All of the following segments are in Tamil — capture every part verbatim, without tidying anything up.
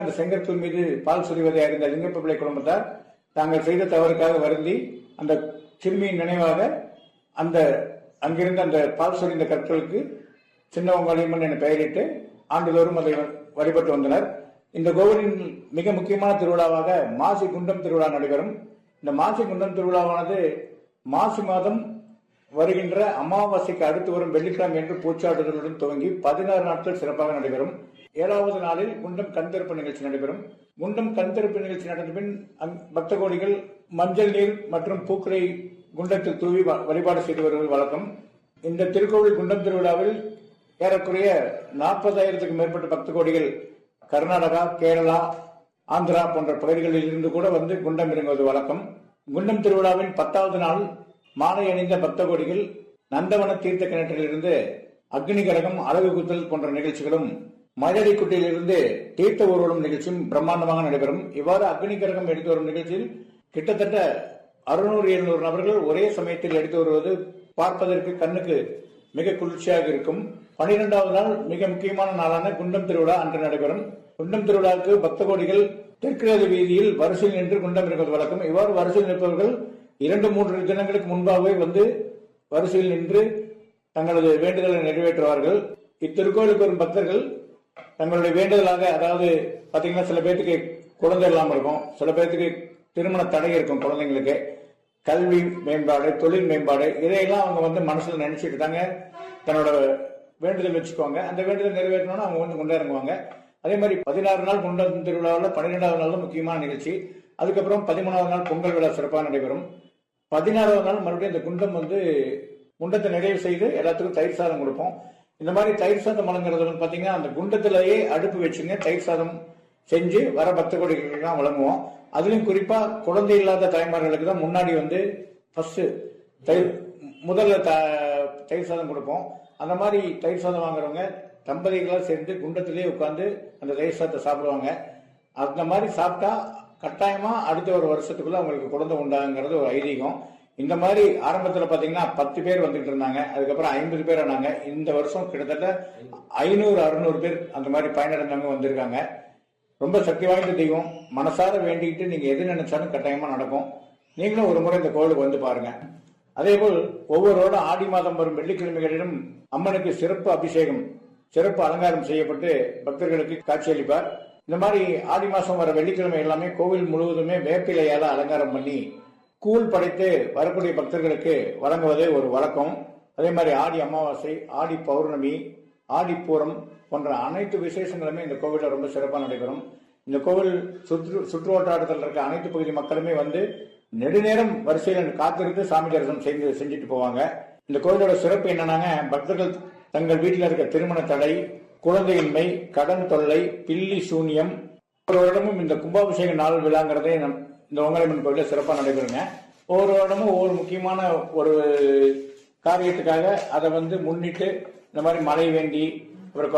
அந்த செங்கற்கள் மீது பால் சொரிவதை அறிந்த லிங்கப்ப பிள்ளை குடும்பத்தார் தாங்கள் செய்த தவறுக்காக வருந்தி அந்த சிறுமியின் நினைவாக அந்த அங்கிருந்த அந்த பால் சொரிந்த கற்களுக்கு சின்னவங்கலியம்மன் என பெயரிட்டு ஆண்டுதோறும் அதை வழிபட்டு வந்தனர். இந்த கோவிலின் மிக முக்கியமான திருவிழாவாக மாசி குண்டம் திருவிழா நடைபெறும். இந்த மாசி குண்டம் திருவிழாவானது மாசி மாதம் வருகின்ற அமாவாசைக்கு அடுத்து வரும் வெள்ளிக்கிழமை என்று பூச்சாட்டுதலுடன் துவங்கி பதினாறு நாட்கள் சிறப்பாக நடைபெறும். ஏழாவது நாளில் குண்டம் கண் திறப்பு நிகழ்ச்சி நடைபெறும். குண்டம் கண் திறப்பு நிகழ்ச்சி நடந்த பின் பக்த கோடிகள் மஞ்சள் நீர் மற்றும் பூக்களை குண்டத்தில் தூவி வழிபாடு செய்து வருவது வழக்கம். இந்த திருக்கோவில் குண்டம் திருவிழாவில் ஏறக்குறைய நாற்பதாயிரத்துக்கும் மேற்பட்ட பக்த கோடிகள் கர்நாடகா, கேரளா, ஆந்திரா போன்ற பகுதிகளில் இருந்து கூட வந்து குண்டம் இறங்குவது வழக்கம். குண்டம் திருவிழாவின் பத்தாவது நாள் மாலை அணிந்த பக்த கோடிகள் நந்தவன தீர்த்த கிணற்றிலிருந்து அக்னி கரகம், அழகு குத்தல் போன்ற நிகழ்ச்சிகளும் மயிலடிக்குட்டையிலிருந்து தீர்த்த ஊர்வலம் நிகழ்ச்சியும் பிரம்மாண்டமாக நடைபெறும். இவ்வாறு அக்னி கரகம் எடுத்து வரும் நிகழ்ச்சியில் கிட்டத்தட்ட அறுநூறு எழுநூறு நபர்கள் ஒரே சமயத்தில் எடுத்து வருவது பார்ப்பதற்கு கண்ணுக்கு மிக குளிர்ச்சியாக இருக்கும். பனிரெண்டாவது நாள் மிக முக்கியமான நாளான குண்டம் திருவிழா அன்று நடைபெறும். குண்டம் திருவிழாவுக்கு பக்த கோடிகள் தெற்கு வீதியில் வரிசையில் நின்று குண்டம் இருப்பது வழக்கம். இவ்வாறு வரிசையில் நிற்பவர்கள் இரண்டு மூன்று தினங்களுக்கு முன்பாகவே வந்து வரிசையில் நின்று தங்களது வேண்டுதலை நிறைவேற்றுவார்கள். இத்திருக்கோயிலுக்கு வரும் பக்தர்கள் தங்களுடைய வேண்டுதலாக, அதாவது பாத்தீங்கன்னா சில பேருக்கு குழந்தை இல்லாமல் இருக்கும், சில பேருக்கு திருமண தடை இருக்கும், குழந்தைங்களுக்கு கல்வி மேம்பாடு, தொழில் மேம்பாடு, இதையெல்லாம் அவங்க வந்து மனசுல நினைச்சிட்டு தாங்க தன்னோட வேண்டுதல் வச்சுக்குவாங்க. அந்த வேண்டுதல் நிறைவேற்றணும்னா அவங்க வந்து கொண்டாடுவாங்க. அதே மாதிரி பதினாறு நாள் குண்டம் திருவிழாவில் பன்னிரெண்டாவது நாள் முக்கியமான நிகழ்ச்சி. அதுக்கப்புறம் பதிமூணாவது நாள் பொங்கல் விழா சிறப்பாக நடைபெறும். பதினாறாவது நாள் மறுபடியும் இந்த குண்டம் வந்து குண்டத்தை நிறைவு செய்து எல்லாத்துக்கும் தயிர் சாதம் கொடுப்போம். இந்த மாதிரி தயிர் சாதம் வழங்குறது வந்து பாத்தீங்கன்னா அந்த குண்டத்திலேயே அடுப்பு வச்சுங்க தயிர் சாதம் செஞ்சு வர பக்த கோடிகளுக்கு தான் வழங்குவோம். அதுலயும் குறிப்பா குழந்தை இல்லாத தாய்மார்களுக்கு தான் முன்னாடி வந்து ஃபர்ஸ்ட் தயிர் முதல்ல தயிர் சாதம் கொடுப்போம். அந்த மாதிரி தயிர் சாதம் வாங்குறவங்க தம்பதிகளாக சேர்ந்து குண்டத்திலேயே உட்கார்ந்து அந்த தயிர் சாதத்தை சாப்பிடுவாங்க. அந்த மாதிரி சாப்பிட்டா கட்டாயமா அடுத்த ஒரு வருஷத்துக்குள்ள அவங்களுக்கு குழந்தை உண்டாங்கிறது ஒரு ஐதீகம். இந்த மாதிரி ஆரம்பத்துல பாத்தீங்கன்னா பத்து பேர் வந்துட்டு இருந்தாங்க, அதுக்கப்புறம் ஐம்பது பேர் ஆனாங்க. இந்த வருஷம் கிட்டத்தட்ட ஐநூறு அறுநூறு பேர் அந்த மாதிரி பயனடைந்தவங்க வந்திருக்காங்க. ரொம்ப சக்தி வாய்ந்த தெய்வம். மனசார வேண்டிக்கிட்டு நீங்க எது நினைச்சாலும் கட்டாயமா நடக்கும். நீங்களும் ஒரு முறை இந்த கோவிலுக்கு வந்து பாருங்க. அதே போல் ஒவ்வொரு வருடம் ஆடி மாதம் வரும் வெள்ளிக்கிழமைகளிலும் அம்மனுக்கு சிறப்பு அபிஷேகம், சிறப்பு அலங்காரம் செய்யப்பட்டு பக்தர்களுக்கு காட்சியளிப்பார். இந்த மாதிரி ஆடி மாசம் வர வெள்ளிக்கிழமை எல்லாமே கோவில் முழுவதுமே வேப்பிலையால அலங்காரம் பண்ணி கூழ் படைத்து வரக்கூடிய பக்தர்களுக்கு வழங்குவதே ஒரு வழக்கம். அதே மாதிரி ஆடி அமாவாசை, ஆடி பௌர்ணமி, ஆடிப்பூரம் போன்ற அனைத்து விசேஷங்களுமே இந்த கோவிலில் ரொம்ப சிறப்பாக நடைபெறும். இந்த கோவில் சுற்று சுற்று வட்டாரத்தில் இருக்க அனைத்து பகுதி மக்களுமே வந்து நெடுநேரம் வரிசையில் காத்திருந்து சாமி தரிசனம் செய்து செஞ்சுட்டு போவாங்க. இந்த கோவிலோட சிறப்பு என்னன்னாங்க, பக்தர்கள் தங்கள் வீட்டில் இருக்க திருமண தடை, குழந்தையின்மை, கடன் தொல்லை, பில்லி சூன்யம், ஒரு வருடமும் இந்த கும்பாபிஷேக நாள் விழாங்கிறதே இந்த ஓங்காளியம்மன் கோவில சிறப்பாக நடைபெறுங்க. ஒவ்வொரு வருடமும் ஒவ்வொரு முக்கியமான ஒரு காரியத்துக்காக அதை வந்து முன்னிட்டு இந்த மாதிரி மழை வேண்டி, அப்புறம்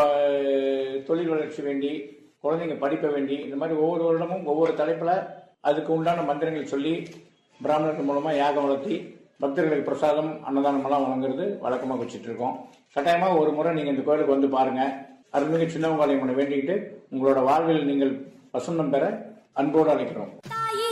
தொழில் வளர்ச்சி வேண்டி, குழந்தைங்க படிப்ப வேண்டி, இந்த மாதிரி ஒவ்வொரு வருடமும் ஒவ்வொரு தலைப்புல அதுக்கு உண்டான மந்திரங்கள் சொல்லி பிராமணர்கள் மூலமா யாகம் வளர்த்தி பக்தர்களுக்கு பிரசாதம், அன்னதானம் எல்லாம் வழங்குறது வழக்கமாக வச்சுட்டு இருக்கோம். கட்டாயமா ஒரு முறை நீங்க இந்த கோயிலுக்கு வந்து பாருங்க. அருள்மிகு சின்னவங்காளியம்மனை வேண்டிக்கிட்டு உங்களோட வாழ்வில் நீங்கள் வசந்தம் பெற அன்போடு அழைக்கிறோம்.